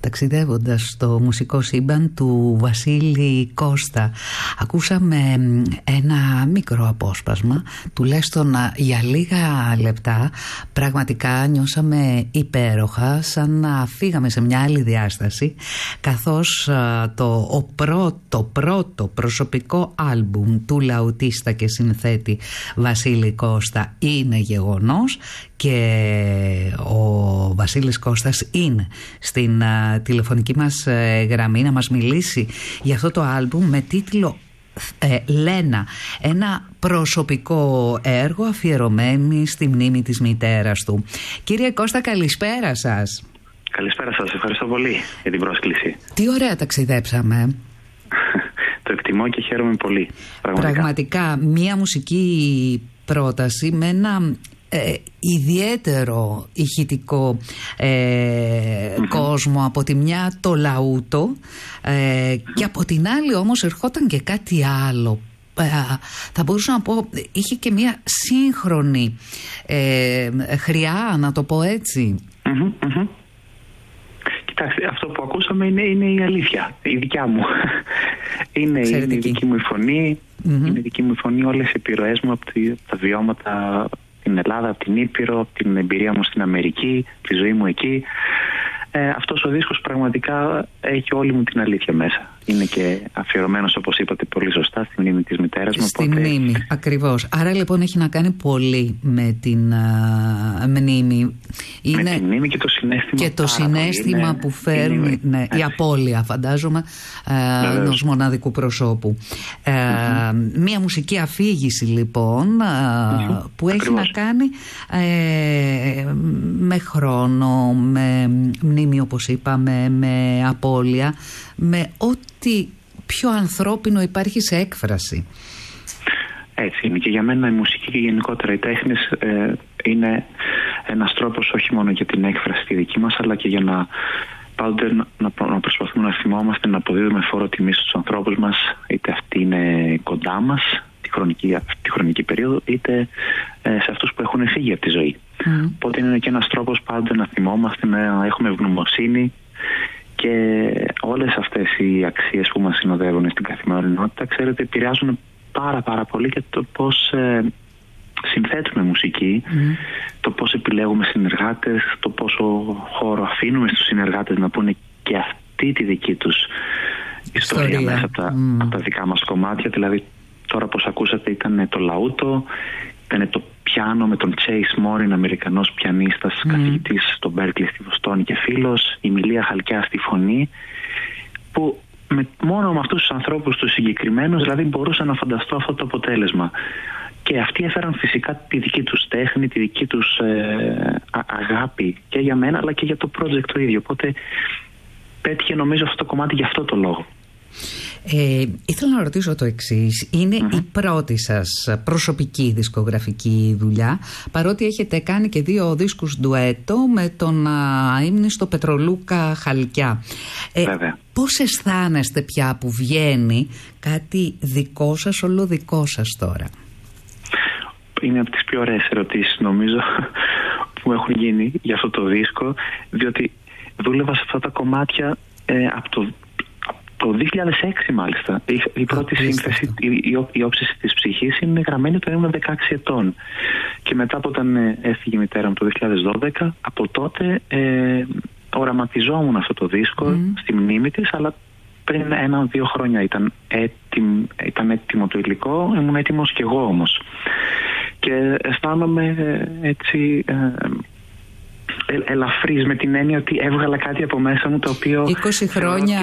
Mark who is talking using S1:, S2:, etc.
S1: ταξιδεύοντας στο μουσικό σύμπαν του Βασίλη Κώστα. Ακούσαμε ένα μικρό απόσπασμα, τουλάχιστον για λίγα λεπτά. Πραγματικά νιώσαμε υπέροχα, σαν να φύγαμε σε μια άλλη διάσταση, καθώς το πρώτο προσωπικό άλμπουμ του λαουτίστα και συνθέτη Βασίλη Κώστα είναι γεγονός και ο Βασίλης Κώστας είναι στην τηλεφωνική μας γραμμή να μας μιλήσει για αυτό το άλμπουμ με τίτλο Λένα, ένα προσωπικό έργο αφιερωμένο στη μνήμη της μητέρας του. Κύριε Κώστα, καλησπέρα σας.
S2: Καλησπέρα σας, ευχαριστώ πολύ για την πρόσκληση.
S1: Τι ωραία ταξιδέψαμε.
S2: Το εκτιμώ και χαίρομαι πολύ.
S1: Πραγματικά μια μουσική πρόταση με ένα ιδιαίτερο ηχητικό κόσμο. Από τη μια το λαούτο και από την άλλη όμως ερχόταν και κάτι άλλο. Θα μπορούσα να πω είχε και μια σύγχρονη χρειά, να το πω έτσι.
S2: Κοιτάξτε, αυτό που ακούσαμε είναι η αλήθεια, η δικιά μου. Είναι η δική μου η φωνή, είναι η δική μου η φωνή, όλες οι επιρροές μου από τα βιώματα στην Ελλάδα, από την Ήπειρο, από την εμπειρία μου στην Αμερική, τη ζωή μου εκεί. Αυτός ο δίσκος πραγματικά έχει όλη μου την αλήθεια μέσα. Είναι και αφιερωμένος, όπως είπατε πολύ σωστά, στη μνήμη της μητέρας μου.
S1: Στη μνήμη, ακριβώς. Άρα λοιπόν έχει να κάνει πολύ με την μνήμη.
S2: Με τη μνήμη και το συναίσθημα.
S1: Και το συναίσθημα που φέρνει η απώλεια, φαντάζομαι, ενός μοναδικού προσώπου. Μία μουσική αφήγηση λοιπόν που έχει να κάνει με χρόνο, με μνήμη όπως είπαμε, με απώλεια, με ό,τι πιο ανθρώπινο υπάρχει σε έκφραση.
S2: Έτσι είναι και για μένα η μουσική και γενικότερα οι τέχνες είναι ένας τρόπος όχι μόνο για την έκφραση τη δική μας, αλλά και για να πάντοτε να προσπαθούμε να θυμόμαστε, να αποδίδουμε φόρο τιμή στους ανθρώπους μας, είτε αυτοί είναι κοντά μας τη χρονική περίοδο, είτε σε αυτούς που έχουν φύγει από τη ζωή. Οπότε είναι και ένας τρόπος πάντοτε να θυμόμαστε, να έχουμε ευγνωμοσύνη. Και όλες αυτές οι αξίες που μας συνοδεύουν στην καθημερινότητα, ξέρετε, επηρεάζουν πάρα πολύ και το πώς συνθέτουμε μουσική, το πώς επιλέγουμε συνεργάτες, το πόσο χώρο αφήνουμε στους συνεργάτες να πούνε και αυτή τη δική τους ιστορία μέσα από τα δικά μας κομμάτια. Δηλαδή τώρα πως ακούσατε ήταν το λαούτο, ήταν το πιάνο με τον Chase Morin, Αμερικανός πιανίστας, καθηγητής στο Berkeley στη Βοστόνη και φίλος, η Μιλία Χαλκιά στη φωνή, που μόνο με αυτούς τους ανθρώπους τους συγκεκριμένους δηλαδή μπορούσα να φανταστώ αυτό το αποτέλεσμα. Και αυτοί έφεραν φυσικά τη δική τους τέχνη, τη δική τους αγάπη και για μένα αλλά και για το project το ίδιο. Οπότε πέτυχε νομίζω αυτό το κομμάτι για αυτό το λόγο.
S1: Ήθελα να ρωτήσω το εξής. Είναι η πρώτη σας προσωπική δισκογραφική δουλειά, παρότι έχετε κάνει και 2 δίσκους ντουέτο με τον αείμνηστο Πετρολούκα Χαλκιά. Πώς αισθάνεστε πια που βγαίνει κάτι δικό σας, όλο δικό σας τώρα?
S2: Είναι από τις πιο ωραίες ερωτήσεις νομίζω που έχουν γίνει για αυτό το δίσκο, διότι δούλευα σε αυτά τα κομμάτια από το 2006 μάλιστα. Η πρώτη σύνθεση, η όψιση της ψυχής είναι γραμμένη όταν ήμουν 16 ετών. Και μετά από όταν έφυγε η μητέρα μου το 2012, από τότε οραματιζόμουν αυτό το δίσκο στη μνήμη της, αλλά πριν 1-2 χρόνια ήταν έτοιμο το υλικό, ήμουν έτοιμος κι εγώ όμως. Και αισθάνομαι έτσι ελαφρύς με την έννοια ότι έβγαλα κάτι από μέσα μου το οποίο
S1: 20 χρόνια